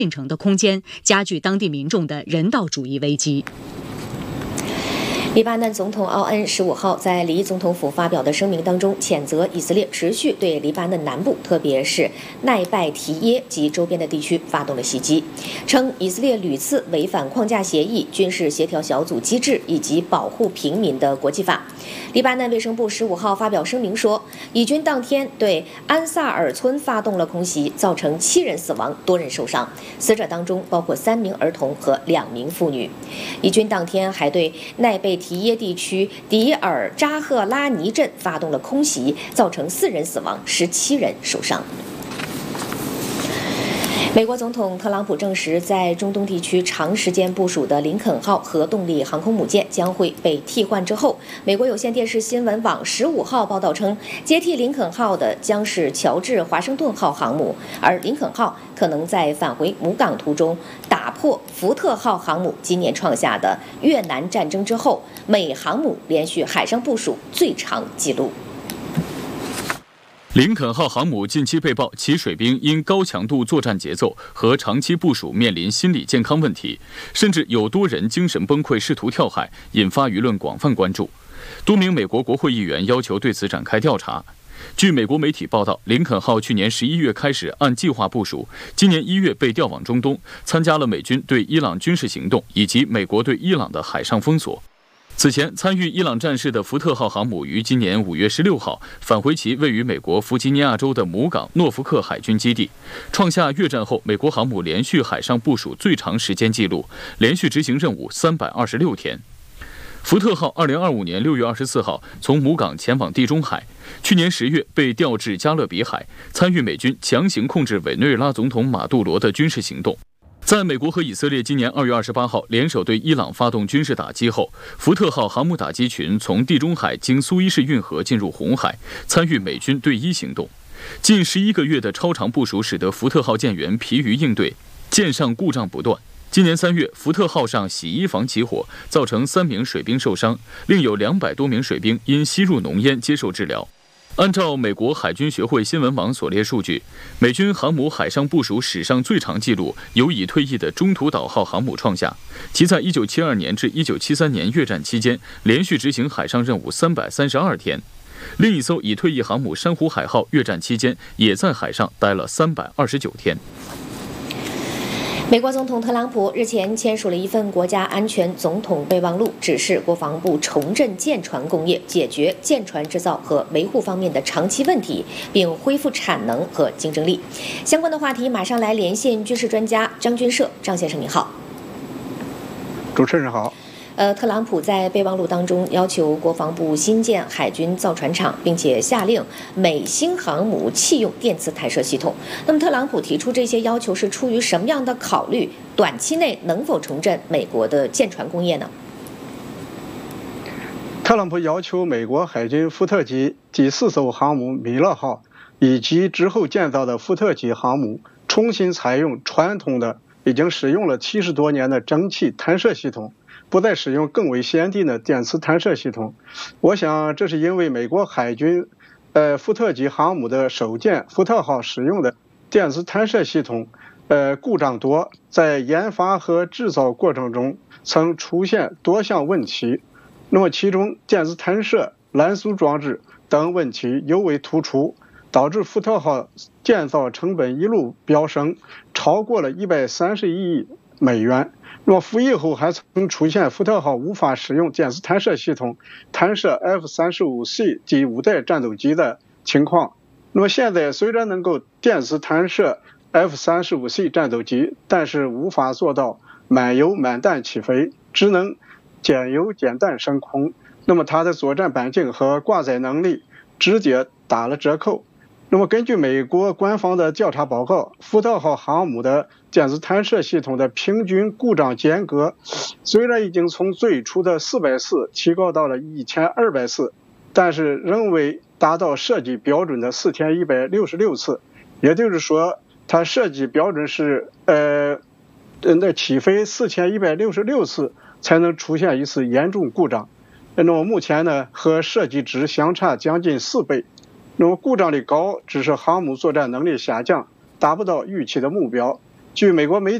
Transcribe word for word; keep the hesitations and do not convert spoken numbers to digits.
进程的空间，加剧当地民众的人道主义危机。 黎巴嫩总统奥恩十五号在黎总统府发表的声明当中，谴责以色列持续对黎巴嫩南部，特别是奈拜提耶及周边的地区发动了袭击，称以色列屡次违反框架协议、军事协调小组机制以及保护平民的国际法。黎巴嫩卫生部十五号发表声明说，以军当天对安萨尔村发动了空袭，造成七人死亡，多人受伤，死者当中包括三名儿童和两名妇女。以军当天还对奈贝提耶地区迪尔扎赫拉尼镇发动了空袭，造成四人死亡，十七人受伤。美国总统特朗普证实，在中东地区长时间部署的林肯号核动力航空母舰将会被替换之后，美国有线电视新闻网十五号报道称，接替林肯号的将是乔治华盛顿号航母，而林肯号可能在返回母港途中打破福特号航母今年创下的越南战争之后美航母连续海上部署最长纪录。 林肯号航母近期被曝，其水兵因高强度作战节奏和长期部署面临心理健康问题，甚至有多人精神崩溃，试图跳海，引发舆论广泛关注。多名美国国会议员要求对此展开调查。据美国媒体报道，林肯号去年十一月开始按计划部署，今年一月被调往中东，参加了美军对伊朗军事行动以及美国对伊朗的海上封锁。此前，参与伊朗战事的福特号航母于今年五月十六号返回其位于美国弗吉尼亚州的母港诺福克海军基地，创下越战后美国航母连续海上部署最长时间纪录，连续执行任务三百二十六天。福特号二零二五年六月二十四号从母港前往地中海，去年十月被调至加勒比海，参与美军强行控制委内瑞拉总统马杜罗的军事行动。在美国和以色列今年二月二十八号联手对伊朗发动军事打击后，福特号航母打击群从地中海经苏伊士运河进入红海，参与美军对伊行动。近十一个月的超长部署使得福特号舰员疲于应对，舰上故障不断。今年三月，福特号上洗衣房起火，造成三名水兵受伤，另有两百多名水兵因吸入浓烟接受治疗。按照美国海军学会新闻网所列数据，美军航母海上部署史上最长纪录由已退役的中途岛号航母创下，其在一九七二年至一九七三年越战期间连续执行海上任务三百三十二天。另一艘已退役航母珊瑚海号越战期间也在海上待了三百二十九天。 美国总统特朗普日前签署了一份国家安全总统备忘录，指示国防部重振舰船工业，解决舰船制造和维护方面的长期问题，并恢复产能和竞争力。相关的话题，马上来连线军事专家张军社。张先生您好。 主持人好。 呃，特朗普在备忘录当中要求国防部新建海军造船厂，并且下令美星航母弃用电磁弹射系统。那么，特朗普提出这些要求是出于什么样的考虑？短期内能否重振美国的舰船工业呢？ 特朗普要求美国海军福特级第四艘航母米勒号以及之后建造的福特级航母重新采用传统的已经使用了七十多年的蒸汽弹射系统，不再使用更为先进的电磁弹射系统。我想这是因为美国海军呃福特级航母的首舰福特号使用的电磁弹射系统呃故障多，在研发和制造过程中曾出现多项问题。那么其中电磁弹射、缆索装置等问题尤为突出，导致福特号建造成本一路飙升，超过了一百三十亿美元。那么服役后还曾出现福特号无法使用电磁弹射系统弹射 F 三十五 C 第五代战斗机的情况。那么现在虽然能够电磁弹射 F 三十五 C 战斗机，但是无法做到满油满弹起飞，只能减油减弹升空。那么它的作战半径和挂载能力直接打了折扣。那么根据美国官方的调查报告，福特号航母的电磁弹射系统的平均故障间隔虽然已经从最初的四百次提高到了一千二百次，但是仍未达到设计标准的四千一百六十六次。也就是说，它设计标准是呃那起飞四千一百六十六次才能出现一次严重故障。那么目前呢，和设计值相差将近四倍。那么故障率高，只是航母作战能力下降，达不到预期的目标。 据美国媒体